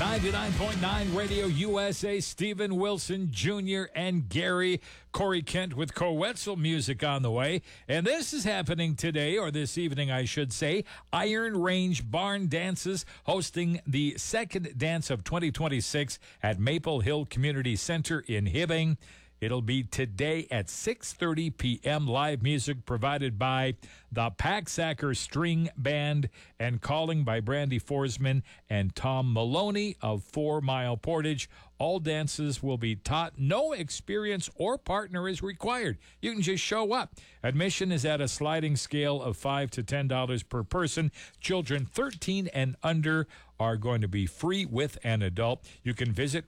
99.9 Radio USA, Stephen Wilson Jr. and Gary Corey Kent with Coetzel music on the way. And this is happening today, or this evening, I should say. Iron Range Barn Dances hosting the second dance of 2026 at Maple Hill Community Center in Hibbing. It'll be today at 6:30 p.m. Live music provided by the Packsacker String Band and calling by Brandy Forsman and Tom Maloney of 4 Mile Portage. All dances will be taught. No experience or partner is required. You can just show up. Admission is at a sliding scale of $5 to $10 per person. Children 13 and under are going to be free with an adult. You can visit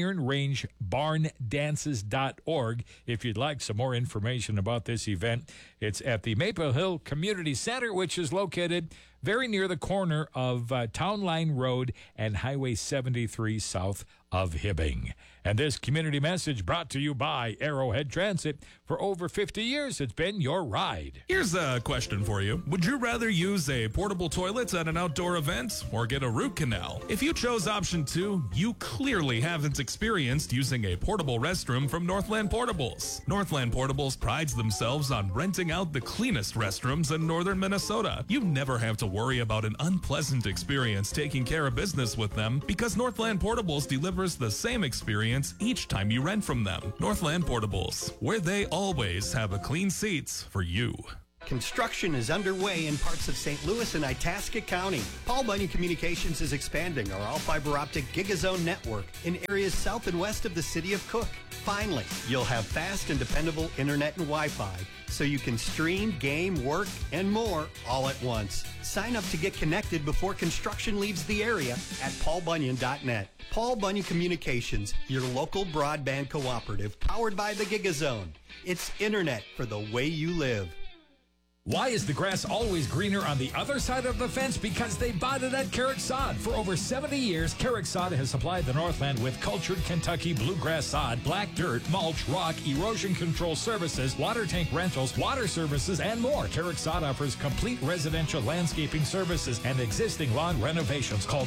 ironrangebarndances.org if you'd like some more information about this event. It's at the Maple Hill Community Center, which is located very near the corner of Town Line Road and Highway 73 south of Hibbing. And this community message brought to you by Arrowhead Transit. For over 50 years, it's been your ride. Here's a question for you. Would you rather use a portable toilet at an outdoor event or get a root canal? If you chose option 2, you clearly haven't experienced using a portable restroom from Northland Portables. Northland Portables prides themselves on renting out the cleanest restrooms in northern Minnesota. You never have to worry about an unpleasant experience taking care of business with them because Northland Portables delivers the same experience each time you rent from them. Northland Portables, where they always have a clean seats for you. Construction is underway in parts of St. Louis and Itasca County. Paul Bunyan Communications is expanding our all-fiber optic GigaZone network in areas south and west of the city of Cook. Finally, you'll have fast and dependable internet and Wi-Fi so you can stream, game, work, and more all at once. Sign up to get connected before construction leaves the area at paulbunyan.net. Paul Bunyan Communications, your local broadband cooperative powered by the GigaZone. It's internet for the way you live. Why is the grass always greener on the other side of the fence? Because they bought it at Carrick Sod. For over 70 years, Carrick Sod has supplied the Northland with cultured Kentucky bluegrass sod, black dirt, mulch, rock, erosion control services, water tank rentals, water services, and more. Carrick Sod offers complete residential landscaping services and existing lawn renovations. Call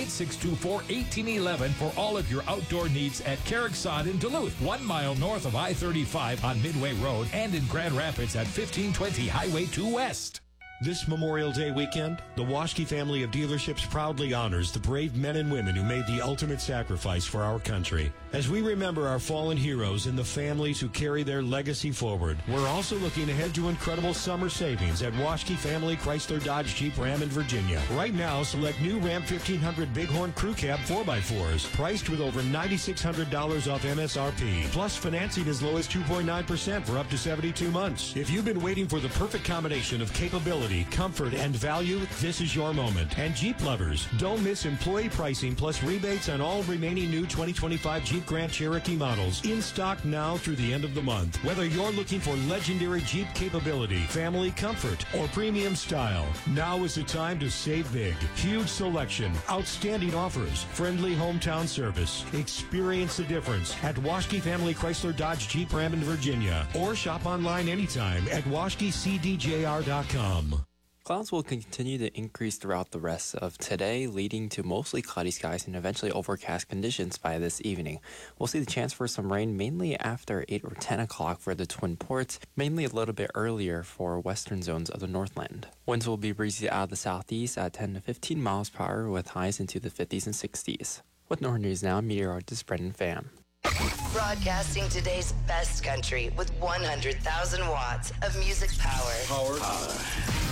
218-624-1811 for all of your outdoor needs at Carrick Sod in Duluth, 1 mile north of I-35 on Midway Road, and in Grand Rapids at 1520 Highway 2 West. This Memorial Day weekend, the Waschke family of dealerships proudly honors the brave men and women who made the ultimate sacrifice for our country. As we remember our fallen heroes and the families who carry their legacy forward, we're also looking ahead to incredible summer savings at Waschke Family Chrysler Dodge Jeep Ram in Virginia. Right now, select new Ram 1500 Bighorn Crew Cab 4x4s, priced with over $9,600 off MSRP, plus financing as low as 2.9% for up to 72 months. If you've been waiting for the perfect combination of capability, comfort, and value, this is your moment. And Jeep lovers, don't miss employee pricing plus rebates on all remaining new 2025 Jeep Grand Cherokee models in stock now through the end of the month. Whether you're looking for legendary Jeep capability, family comfort, or premium style, now is the time to save big. Huge selection, outstanding offers, friendly hometown service. Experience the difference at Waschke Family Chrysler Dodge Jeep Ram in Virginia, or shop online anytime at WaschkeCDJR.com. Clouds will continue to increase throughout the rest of today, leading to mostly cloudy skies and eventually overcast conditions by this evening. We'll see the chance for some rain mainly after 8 or 10 o'clock for the Twin Ports, mainly a little bit earlier for western zones of the Northland. Winds will be breezy out of the southeast at 10 to 15 miles per hour with highs into the 50s and 60s. With North News Now, meteorologist Brendan Pham. Broadcasting today's best country with 100,000 watts of music power.